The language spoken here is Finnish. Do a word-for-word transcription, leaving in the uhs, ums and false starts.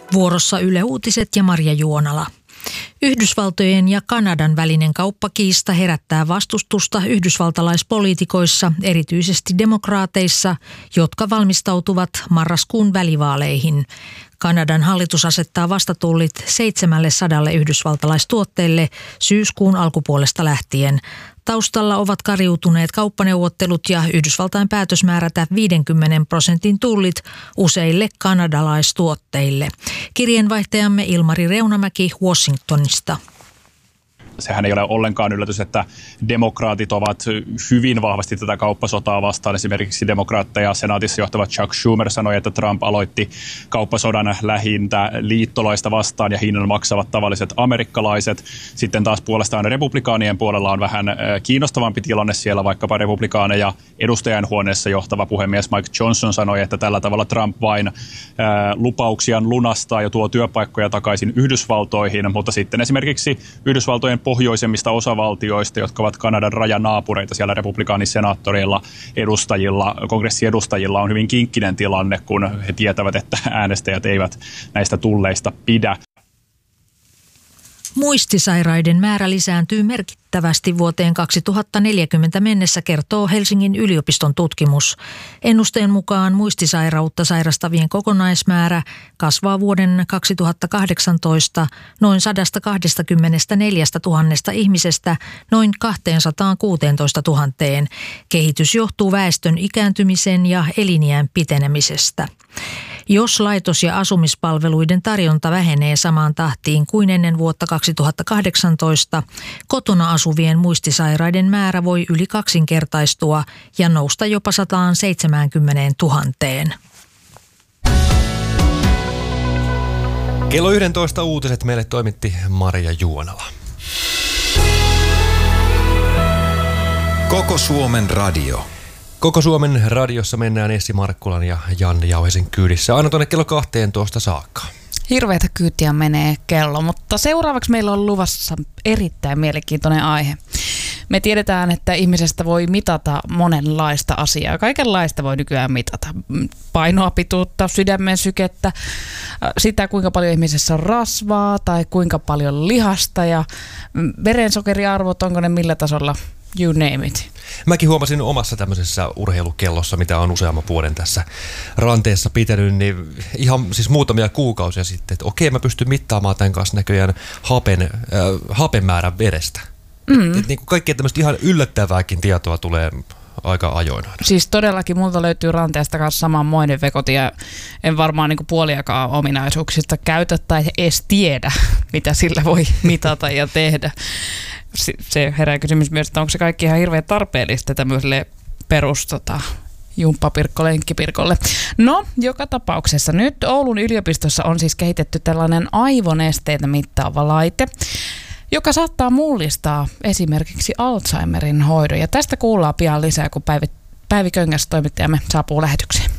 Vuorossa Yle Uutiset ja Marja Juonala. Yhdysvaltojen ja Kanadan välinen kauppakiista herättää vastustusta yhdysvaltalaispoliitikoissa, erityisesti demokraateissa, jotka valmistautuvat marraskuun välivaaleihin. Kanadan hallitus asettaa vastatullit seitsemälle yhdysvaltalaistuotteelle syyskuun alkupuolesta lähtien. Taustalla ovat kariutuneet kauppaneuvottelut ja Yhdysvaltain päätös määrätä viidenkymmenen prosentin tullit useille kanadalaistuotteille. Kirjeenvaihtajamme Ilmari Reunamäki Washingtonista. Sehän ei ole ollenkaan yllätys, että demokraatit ovat hyvin vahvasti tätä kauppasotaa vastaan. Esimerkiksi demokraatteja senaatissa johtava Chuck Schumer sanoi, että Trump aloitti kauppasodan lähintä liittolaista vastaan ja hinnan maksavat tavalliset amerikkalaiset. Sitten taas puolestaan republikaanien puolella on vähän kiinnostavampi tilanne siellä, vaikkapa republikaaneja edustajainhuoneessa johtava puhemies Mike Johnson sanoi, että tällä tavalla Trump vain ää, lupauksiaan lunastaa ja tuo työpaikkoja takaisin Yhdysvaltoihin, mutta sitten esimerkiksi Yhdysvaltojen pohjoisemmista osavaltioista, jotka ovat Kanadan rajanaapureita, siellä republikaanisenaattoreilla, edustajilla, kongressiedustajilla on hyvin kinkkinen tilanne, kun he tietävät, että äänestäjät eivät näistä tulleista pidä. Muistisairaiden määrä lisääntyy merkittävästi vuoteen kaksituhattaneljäkymmentä mennessä, kertoo Helsingin yliopiston tutkimus. Ennusteen mukaan muistisairautta sairastavien kokonaismäärä kasvaa vuoden kaksituhattakahdeksantoista noin sata kaksikymmentäneljä tuhatta ihmisestä noin kaksisataakuusitoista tuhatta. Kehitys johtuu väestön ikääntymisen ja eliniän pitenemisestä. Jos laitos- ja asumispalveluiden tarjonta vähenee samaan tahtiin kuin ennen vuotta kaksituhattakahdeksantoista, kotona asuvien muistisairaiden määrä voi yli kaksinkertaistua ja nousta jopa sata seitsemänkymmentätuhatta. Kello yksitoista uutiset meille toimitti Marja Juonala. Koko Suomen radio. Koko Suomen radiossa mennään Essi Markkulan ja Janne Jauhisen kyydissä aina tuonne kello kahteentoista saakka. Hirveätä kyytiä menee kello, mutta seuraavaksi meillä on luvassa erittäin mielenkiintoinen aihe. Me tiedetään, että ihmisestä voi mitata monenlaista asiaa. Kaikenlaista voi nykyään mitata. Painoa, pituutta, sydämen sykettä, sitä kuinka paljon ihmisessä on rasvaa tai kuinka paljon lihasta ja verensokeriarvot, onko ne millä tasolla, you name it. Mäkin huomasin omassa tämmöisessä urheilukellossa, mitä on useamman vuoden tässä ranteessa pitänyt, niin ihan siis muutamia kuukausia sitten, että okei, mä pystyn mittaamaan tämän kanssa näköjään hapen, äh, hapen määrän verestä. Mm. Et, et niin kuin kaikkea tämmöistä ihan yllättävääkin tietoa tulee aika ajoin. Siis todellakin multa löytyy ranteesta kanssa samanmoinen vekoti ja en varmaan niin kuin puoliakaan ominaisuuksista käytä tai edes tiedä, mitä sillä voi mitata ja tehdä. Se herää kysymys myös, että onko se kaikki ihan hirveän tarpeellista tämmöiselle perus tota, jumppapirkko, lenkkipirkolle. No, joka tapauksessa nyt Oulun yliopistossa on siis kehitetty tällainen aivonesteitä mittaava laite, joka saattaa mullistaa esimerkiksi Alzheimerin hoidon. Ja tästä kuullaan pian lisää, kun Päivi, Päivi Köngäs, toimittajamme, saapuu lähetykseen.